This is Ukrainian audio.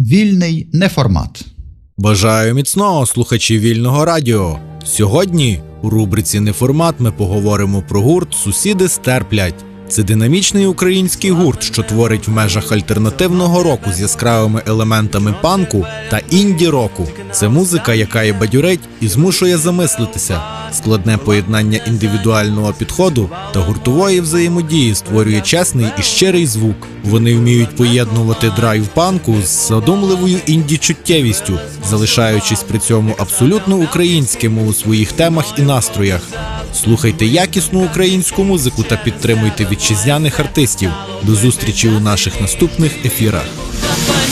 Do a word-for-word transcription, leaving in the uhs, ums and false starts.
Вільний неформат. Бажаю міцного, слухачі Вільного радіо. Сьогодні у рубриці «Неформат» ми поговоримо про гурт «Сусіди стерплять». Це динамічний український гурт, що творить в межах альтернативного року з яскравими елементами панку та інді-року. Це музика, яка і бадьорить, і змушує замислитися. Складне поєднання індивідуального підходу та гуртової взаємодії створює чесний і щирий звук. Вони вміють поєднувати драйв панку з задумливою інді-чуттєвістю, залишаючись при цьому абсолютно українськими у своїх темах і настроях. Слухайте якісну українську музику та підтримуйте вітчизняних артистів. До зустрічі у наших наступних ефірах.